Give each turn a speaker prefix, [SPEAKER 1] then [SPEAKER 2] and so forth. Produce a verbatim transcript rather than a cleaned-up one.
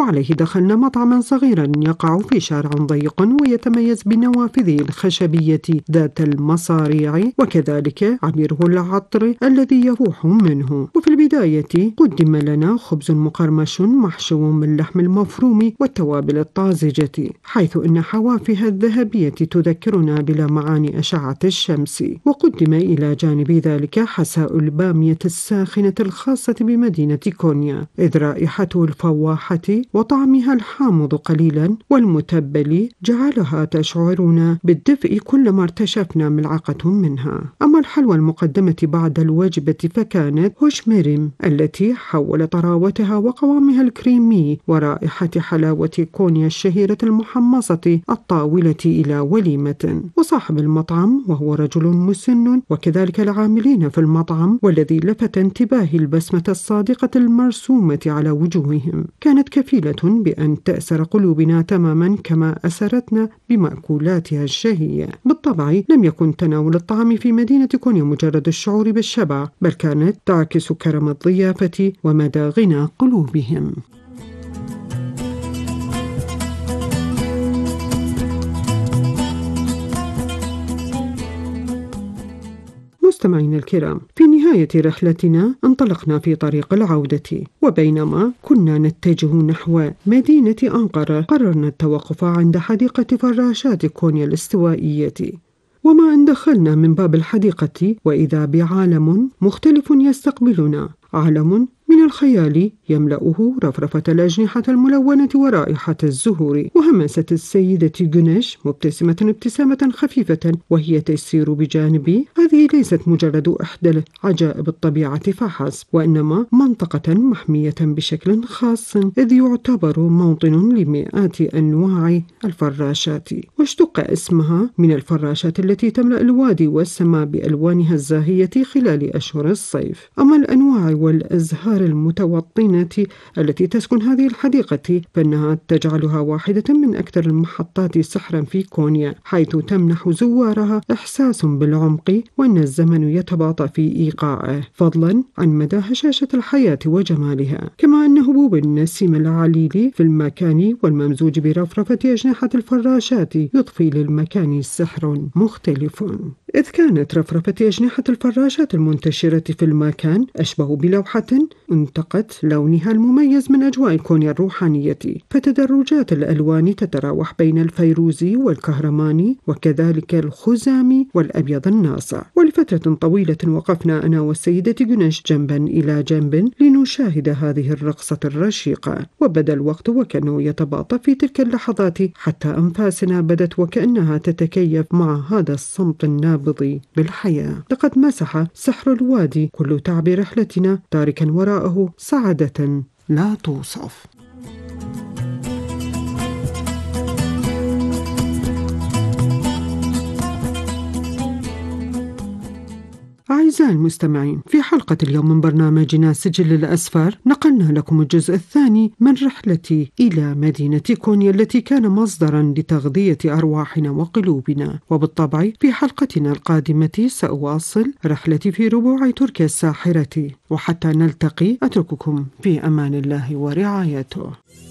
[SPEAKER 1] وعليه دخلنا مطعما صغيرا يقع في شارع ضيق ويتميز بنوافذه الخشبية ذات المصاريع وكذلك عبيره العطر الذي يفوح منه. وفي البداية قدم لنا خبز مقرمش محشو من اللحم المفروم والتوابل الطازجة، حيث إن حوافها الذهبية تذكرنا بلمعان أشعة الشمس. وقدم إلى جانب ذلك حساء البامية الساخنة الخاصة بمدينة كونيا، إذ رائحته الفواحة وطعمها الحامض قليلا والمتبل جعلها تشعرنا بالدفء كلما ارتشفنا ملعقة منها. أما الحلوى المقدمة بعد الوجبة فكانت هوشميريم، التي حول طراوتها وقوامها الكريمي ورائحة حلاوة كونيا الشهيرة المحمصة الطاولة إلى وليمة. وصاحب المطعم وهو رجل مسن وكذلك العاملين في المطعم، والذي لفت انتباهي البسمة الصادقة المرسومة على وجوههم، كانت كفيلة بأن تأسر قلوبنا تماما كما أسرتنا بمأكولاتها الشهية. بالطبع لم يكن تناول الطعام في مدينة كونيا مجرد الشعور بالشبع، بل كانت تعكس كرم الضيافة ومدى غنى قلوبهم. مستمعينا الكرام، في نهاية رحلتنا انطلقنا في طريق العودة، وبينما كنا نتجه نحو مدينة أنقرة قررنا التوقف عند حديقة فراشات كونيا الاستوائية. وما أن دخلنا من باب الحديقة وإذا بعالم مختلف يستقبلنا، عالم من الخيال يملأه رفرفة الأجنحة الملونة ورائحة الزهور. وهمست السيدة غونيش مبتسمة ابتسامة خفيفة وهي تسير بجانبي: هذه ليست مجرد إحدى عجائب الطبيعة فحسب، وإنما منطقة محمية بشكل خاص، إذ يعتبر موطن لمئات أنواع الفراشات، واشتق اسمها من الفراشات التي تملأ الوادي والسماء بألوانها الزاهية خلال أشهر الصيف. أما الأنواع والأزهار المتوطنة التي تسكن هذه الحديقة فإنها تجعلها واحدة من أكثر المحطات سحرا في كونيا، حيث تمنح زوارها إحساس بالعمق وأن الزمن يتباطأ في إيقاعه، فضلا عن مدى هشاشة الحياة وجمالها. كما أن هبوب النسيم العليل في المكان والممزوج برفرفة أجنحة الفراشات يضفي للمكان سحر مختلف، إذ كانت رفرفة أجنحة الفراشات المنتشرة في المكان أشبه بلوحة انتقت لونها المميز من أجواء كونيا الروحانية، فتدرجات الألوان تتراوح بين الفيروزي والكهرماني وكذلك الخزامي والأبيض الناصع. ولفترة طويلة وقفنا أنا والسيدة غونيش جنبا إلى جنب لنشاهد هذه الرقصة الرشيقة، وبدا الوقت وكأنه يتباطأ في تلك اللحظات حتى أنفاسنا بدت وكأنها تتكيف مع هذا الصمت النابض بالحياة. لقد مسح سحر الوادي كل تعب رحلتنا، تاركا وراءه سعادة لا توصف. أعزائي المستمعين، في حلقة اليوم من برنامجنا سجل الأسفار نقلنا لكم الجزء الثاني من رحلتي إلى مدينة كونيا التي كان مصدرا لتغذية أرواحنا وقلوبنا. وبالطبع في حلقتنا القادمة سأواصل رحلتي في ربوع تركيا الساحرة، وحتى نلتقي أترككم في أمان الله ورعايته.